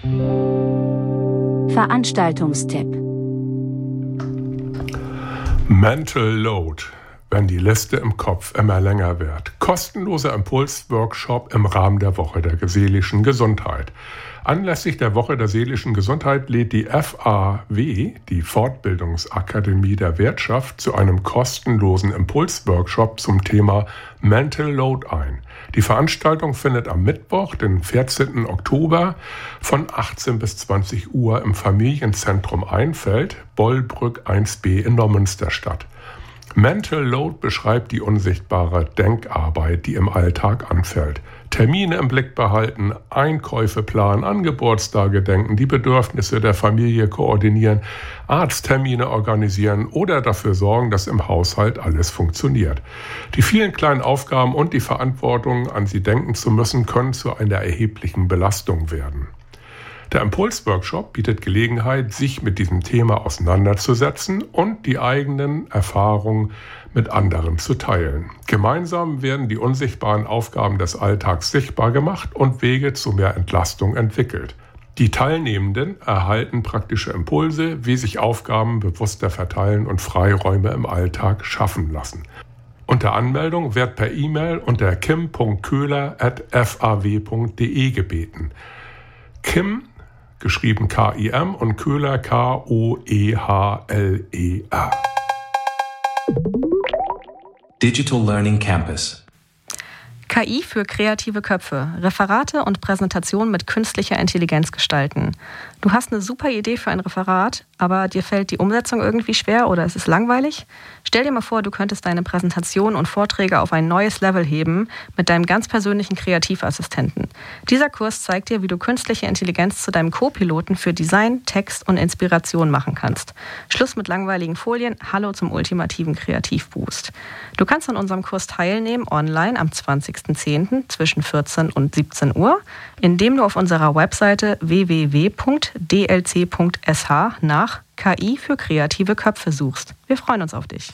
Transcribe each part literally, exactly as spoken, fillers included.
Veranstaltungstipp. Mental Load, wenn die Liste im Kopf immer länger wird. Kostenloser Impulsworkshop im Rahmen der Woche der seelischen Gesundheit. Anlässlich der Woche der seelischen Gesundheit lädt die F A W, die Fortbildungsakademie der Wirtschaft, zu einem kostenlosen Impulsworkshop zum Thema Mental Load ein. Die Veranstaltung findet am Mittwoch, den vierzehnten Oktober von achtzehn bis zwanzig Uhr im Familienzentrum Einfeld, Bollbrück eins b in Neumünster statt. Mental Load beschreibt die unsichtbare Denkarbeit, die im Alltag anfällt. Termine im Blick behalten, Einkäufe planen, an Geburtstage denken, die Bedürfnisse der Familie koordinieren, Arzttermine organisieren oder dafür sorgen, dass im Haushalt alles funktioniert. Die vielen kleinen Aufgaben und die Verantwortung, an sie denken zu müssen, können zu einer erheblichen Belastung werden. Der Impulsworkshop bietet Gelegenheit, sich mit diesem Thema auseinanderzusetzen und die eigenen Erfahrungen mit anderen zu teilen. Gemeinsam werden die unsichtbaren Aufgaben des Alltags sichtbar gemacht und Wege zu mehr Entlastung entwickelt. Die Teilnehmenden erhalten praktische Impulse, wie sich Aufgaben bewusster verteilen und Freiräume im Alltag schaffen lassen. Unter Anmeldung wird per E-Mail unter kim punkt köhler at f a w punkt d e gebeten. Kim, geschrieben K I M, und Köhler K O E H L E R. Digital Learning Campus. K I für kreative Köpfe. Referate und Präsentationen mit künstlicher Intelligenz gestalten. Du hast eine super Idee für ein Referat, aber dir fällt die Umsetzung irgendwie schwer oder es ist langweilig? Stell dir mal vor, du könntest deine Präsentationen und Vorträge auf ein neues Level heben mit deinem ganz persönlichen Kreativassistenten. Dieser Kurs zeigt dir, wie du künstliche Intelligenz zu deinem Co-Piloten für Design, Text und Inspiration machen kannst. Schluss mit langweiligen Folien, hallo zum ultimativen Kreativboost. Du kannst an unserem Kurs teilnehmen, online am zwanzigsten zehnten zwischen vierzehn und siebzehn Uhr, indem du auf unserer Webseite w w w punkt d l c punkt s h nach K I für kreative Köpfe suchst. Wir freuen uns auf dich.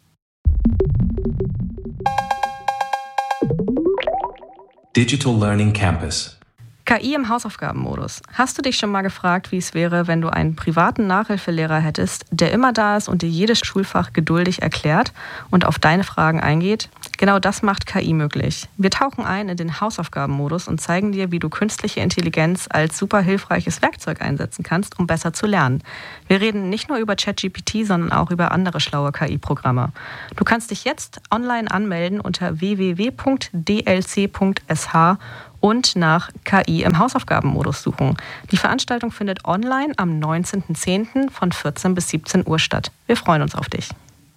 Digital Learning Campus. K I im Hausaufgabenmodus. Hast du dich schon mal gefragt, wie es wäre, wenn du einen privaten Nachhilfelehrer hättest, der immer da ist und dir jedes Schulfach geduldig erklärt und auf deine Fragen eingeht? Genau das macht K I möglich. Wir tauchen ein in den Hausaufgabenmodus und zeigen dir, wie du künstliche Intelligenz als super hilfreiches Werkzeug einsetzen kannst, um besser zu lernen. Wir reden nicht nur über ChatGPT, sondern auch über andere schlaue K I-Programme. Du kannst dich jetzt online anmelden unter w w w punkt d l c punkt s h und nach K I im Hausaufgabenmodus suchen. Die Veranstaltung findet online am neunzehnten zehnten von vierzehn bis siebzehn Uhr statt. Wir freuen uns auf dich.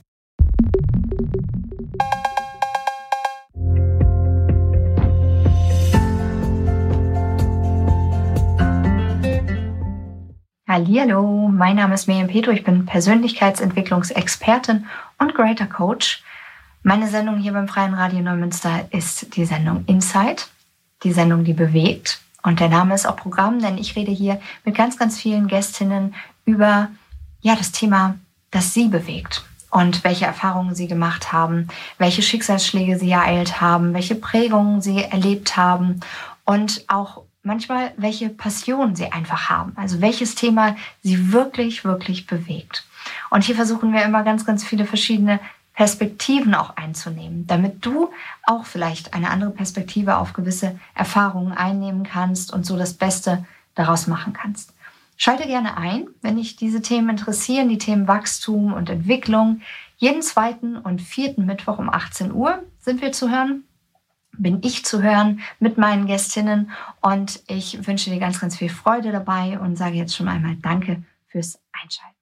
Hallihallo, mein Name ist Miriam Petro, ich bin Persönlichkeitsentwicklungsexpertin und Greater Coach. Meine Sendung hier beim Freien Radio Neumünster ist die Sendung Insight. Die Sendung, die bewegt. Und der Name ist auch Programm, denn ich rede hier mit ganz, ganz vielen Gästinnen über ja, das Thema, das sie bewegt und welche Erfahrungen sie gemacht haben, welche Schicksalsschläge sie ereilt haben, welche Prägungen sie erlebt haben und auch manchmal welche Passion sie einfach haben. Also welches Thema sie wirklich, wirklich bewegt. Und hier versuchen wir immer ganz, ganz viele verschiedene Perspektiven auch einzunehmen, damit du auch vielleicht eine andere Perspektive auf gewisse Erfahrungen einnehmen kannst und so das Beste daraus machen kannst. Schalte gerne ein, wenn dich diese Themen interessieren, die Themen Wachstum und Entwicklung. Jeden zweiten und vierten Mittwoch um achtzehn Uhr sind wir zu hören, bin ich zu hören mit meinen Gästinnen und ich wünsche dir ganz, ganz viel Freude dabei und sage jetzt schon einmal Danke fürs Einschalten.